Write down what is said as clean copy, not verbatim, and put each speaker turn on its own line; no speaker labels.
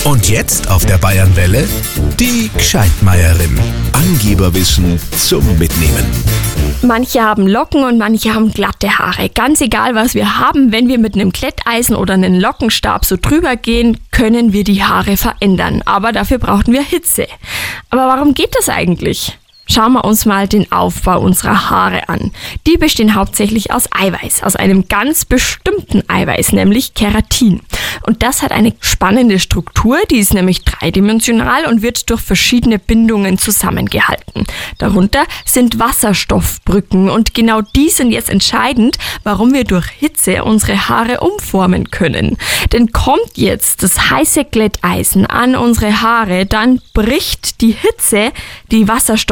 Und jetzt auf der Bayernwelle die Gscheidmeierin. Angeberwissen zum Mitnehmen.
Manche haben Locken und manche haben glatte Haare. Ganz egal, was wir haben, wenn wir mit einem Glätteisen oder einem Lockenstab so drüber gehen, können wir die Haare verändern. Aber dafür brauchen wir Hitze. Aber warum geht das eigentlich? Schauen wir uns mal den Aufbau unserer Haare an. Die bestehen hauptsächlich aus Eiweiß, aus einem ganz bestimmten Eiweiß, nämlich Keratin. Und das hat eine spannende Struktur, die ist nämlich dreidimensional und wird durch verschiedene Bindungen zusammengehalten. Darunter sind Wasserstoffbrücken und genau die sind jetzt entscheidend, warum wir durch Hitze unsere Haare umformen können. Denn kommt jetzt das heiße Glätteisen an unsere Haare, dann bricht die Hitze die Wasserstoffbrücken